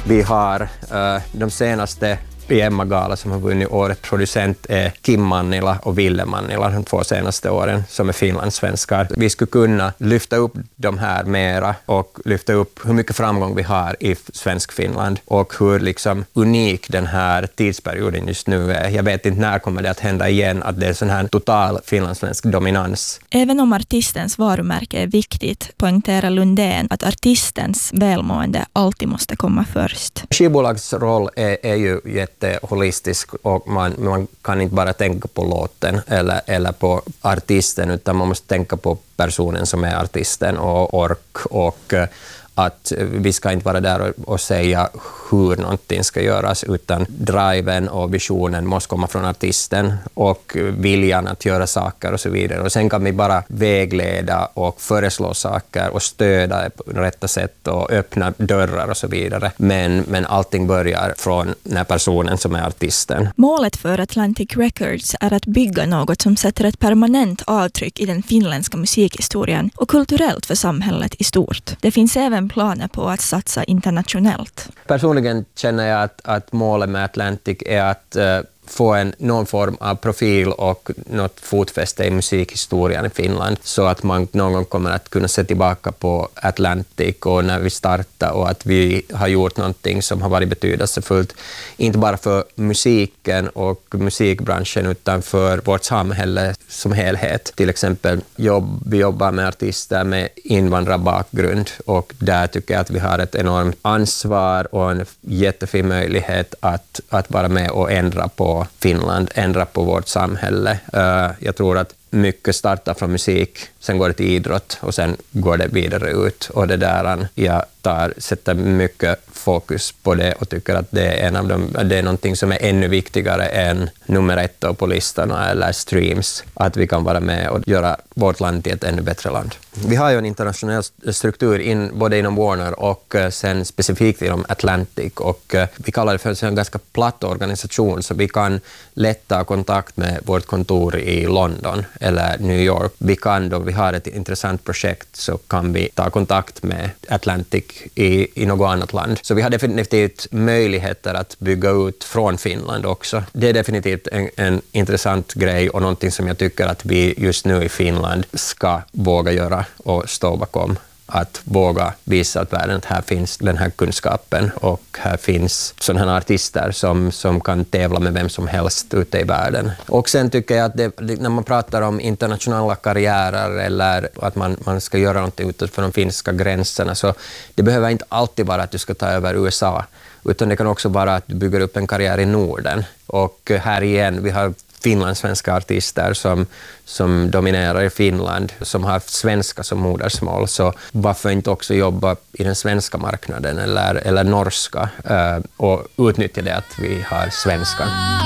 Vi har de senaste i Emma-gala som har vunnit årets producent är Kim Mannila och Ville Mannila de 2 senaste åren som är finlandssvenskar. Vi skulle kunna lyfta upp de här mera och lyfta upp hur mycket framgång vi har i svensk Finland och hur liksom unik den här tidsperioden just nu är. Jag vet inte när kommer det att hända igen att det är sån här total finlandssvensk dominans. Även om artistens varumärke är viktigt poängterar Lundén att artistens välmående alltid måste komma först. Skivbolags roll är ju holistisk och man kan inte bara tänka på låten eller på artisten utan man måste tänka på personen som är artisten och att vi ska inte vara där och säga hur någonting ska göras utan driven och visionen måste komma från artisten och viljan att göra saker och så vidare. Och sen kan vi bara vägleda och föreslå saker och stödja på rätta sätt och öppna dörrar och så vidare. Men allting börjar från den personen som är artisten. Målet för Atlantic Records är att bygga något som sätter ett permanent avtryck i den finländska musikhistorien och kulturellt för samhället i stort. Det finns även planer på att satsa internationellt. Personligen känner jag att målet med Atlantic är att få någon form av profil och något fotfäste i musikhistorien i Finland så att man någon gång kommer att kunna se tillbaka på Atlantic och när vi startade och att vi har gjort någonting som har varit betydelsefullt inte bara för musiken och musikbranschen utan för vårt samhälle som helhet. Till exempel vi jobbar med artister med invandrarbakgrund och där tycker jag att vi har ett enormt ansvar och en jättefin möjlighet att vara med och ändra på Finland, ändra på vårt samhälle. Jag tror att mycket startar från musik, sen går det till idrott och sen går det vidare ut. Och det där jag sätter mycket fokus på det och tycker att det är det är någonting som är ännu viktigare än nummer 1 på listorna eller streams. Att vi kan vara med och göra vårt land till ett ännu bättre land. Vi har ju en internationell struktur både inom Warner och sen specifikt inom Atlantic och vi kallar det för en ganska platt organisation så vi kan lätt ta kontakt med vårt kontor i London eller New York. Då vi har ett intressant projekt så kan vi ta kontakt med Atlantic i något annat land. Så vi har definitivt möjligheter att bygga ut från Finland också. Det är definitivt en intressant grej och någonting som jag tycker att vi just nu i Finland ska våga göra och stå bakom. Att våga visa att världen, här finns den här kunskapen och här finns sådana här artister som kan tävla med vem som helst ute i världen. Och sen tycker jag att när man pratar om internationella karriärer eller att man ska göra någonting utanför de finska gränserna så det behöver inte alltid vara att du ska ta över USA utan det kan också vara att du bygger upp en karriär i Norden. Och här igen, vi har finlandssvenska artister som dominerar i Finland, som har svenska som modersmål. Så varför inte också jobba i den svenska marknaden eller norska och utnyttja det att vi har svenska.